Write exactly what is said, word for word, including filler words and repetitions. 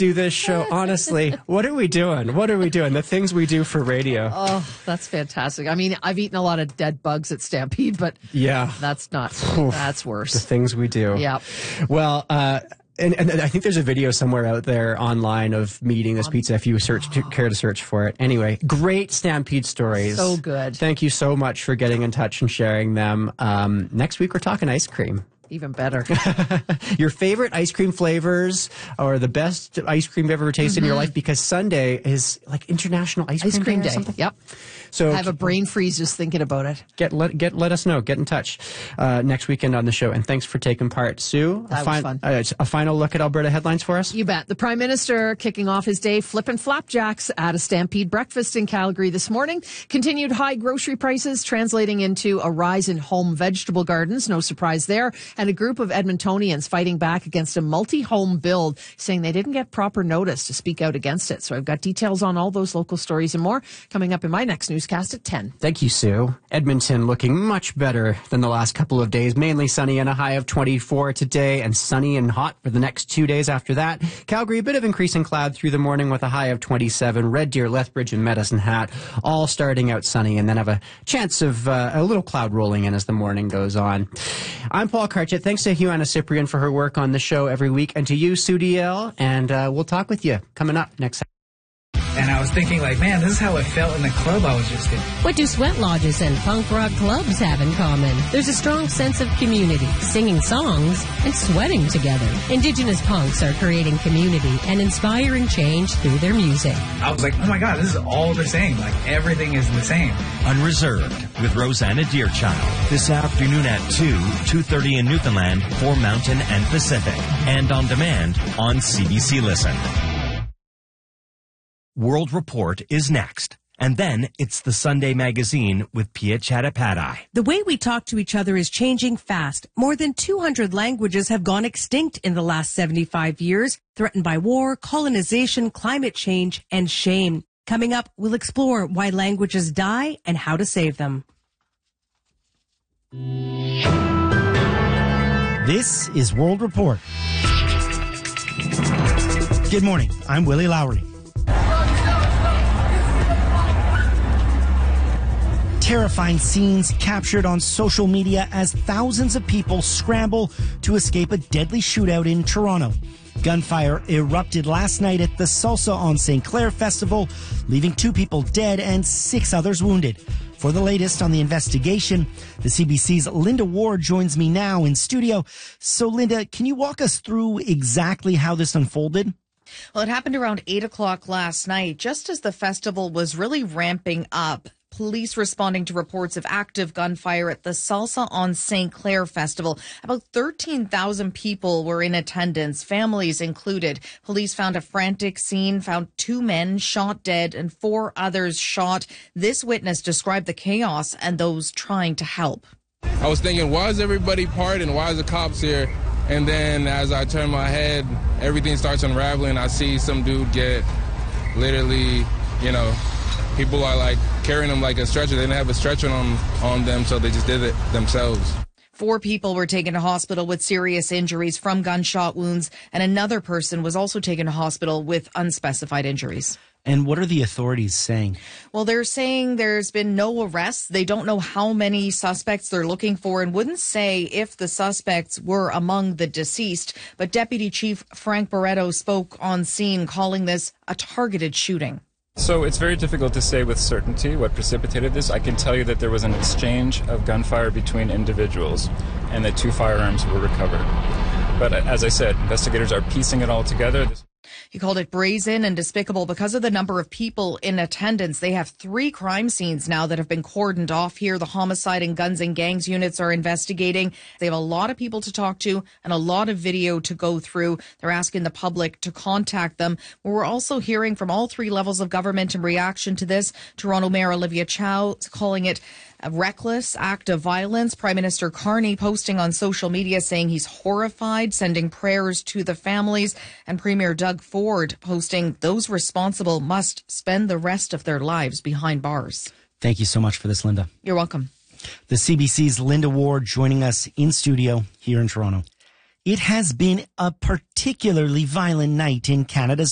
do this show. Honestly, what are we doing? What are we doing? The things we do for radio. Oh, that's fantastic. I mean, I've eaten a lot of dead bugs at Stampede, but yeah, that's not, Oof, that's worse. The things we do. Yeah. Well, uh, And, and I think there's a video somewhere out there online of me eating this pizza if you search care to search for it. Anyway, great Stampede stories. So good. Thank you so much for getting in touch and sharing them. Um, next week, we're talking ice cream. Even better. Your favorite ice cream flavors or the best ice cream you've ever tasted mm-hmm. in your life, because Sunday is like International Ice, ice Cream, cream Day. Day. Or something. Yep. So I have a brain freeze just thinking about it. Get let get let us know. Get in touch uh, next weekend on the show. And thanks for taking part, Sue. That a fin- was fun. Uh, a final look at Alberta headlines for us. You bet. The Prime Minister kicking off his day flipping flapjacks at a Stampede breakfast in Calgary this morning. Continued high grocery prices translating into a rise in home vegetable gardens. No surprise there. And a group of Edmontonians fighting back against a multi-home build, saying they didn't get proper notice to speak out against it. So I've got details on all those local stories and more coming up in my next newscast at ten. Thank you, Sue. Edmonton looking much better than the last couple of days. Mainly sunny and a high of twenty-four today, and sunny and hot for the next two days after that. Calgary, a bit of increasing cloud through the morning with a high of twenty-seven. Red Deer, Lethbridge, and Medicine Hat all starting out sunny, and then have a chance of uh, a little cloud rolling in as the morning goes on. I'm Paul Karchett. Thanks to Huana Cyprian for her work on the show every week, and to you, Sue D L, and uh, we'll talk with you coming up next. And I was thinking, like, man, this is how it felt in the club I was just in. What do sweat lodges and punk rock clubs have in common? There's a strong sense of community, singing songs, and sweating together. Indigenous punks are creating community and inspiring change through their music. I was like, oh my God, this is all the same. Like, everything is the same. Unreserved with Rosanna Deerchild. This afternoon at two, two thirty in Newfoundland for Mountain and Pacific. And on demand on C B C Listen. World Report is next. And then it's the Sunday Magazine with Pia Chattopadhyay. The way we talk to each other is changing fast. More than two hundred languages have gone extinct in the last seventy-five years, threatened by war, colonization, climate change, and shame. Coming up, we'll explore why languages die and how to save them. This is World Report. Good morning. I'm Willie Lowry. Terrifying scenes captured on social media as thousands of people scramble to escape a deadly shootout in Toronto. Gunfire erupted last night at the Salsa on Saint Clair Festival, leaving two people dead and six others wounded. For the latest on the investigation, the C B C's Linda Ward joins me now in studio. So, Linda, can you walk us through exactly how this unfolded? Well, it happened around eight o'clock last night, just as the festival was really ramping up. Police responding to reports of active gunfire at the Salsa on Saint Clair Festival. About thirteen thousand people were in attendance, families included. Police found a frantic scene, found two men shot dead and four others shot. This witness described the chaos and those trying to help. I was thinking, why is everybody partying? Why is the cops here? And then as I turn my head, everything starts unraveling. I see some dude get literally, you know, people are like carrying them like a stretcher. They didn't have a stretcher on, on them, so they just did it themselves. Four people were taken to hospital with serious injuries from gunshot wounds, and another person was also taken to hospital with unspecified injuries. And what are the authorities saying? Well, they're saying there's been no arrests. They don't know how many suspects they're looking for and wouldn't say if the suspects were among the deceased. But Deputy Chief Frank Barreto spoke on scene, calling this a targeted shooting. So it's very difficult to say with certainty what precipitated this. I can tell you that there was an exchange of gunfire between individuals and that two firearms were recovered. But as I said, investigators are piecing it all together. This He called it brazen and despicable because of the number of people in attendance. They have three crime scenes now that have been cordoned off here. The homicide and guns and gangs units are investigating. They have a lot of people to talk to and a lot of video to go through. They're asking the public to contact them. We're also hearing from all three levels of government in reaction to this. Toronto Mayor Olivia Chow calling it a reckless act of violence. Prime Minister Carney posting on social media saying he's horrified, sending prayers to the families. And Premier Doug Ford posting those responsible must spend the rest of their lives behind bars. Thank you so much for this, Linda. You're welcome. The C B C's Linda Ward joining us in studio here in Toronto. It has been a particularly violent night in Canada's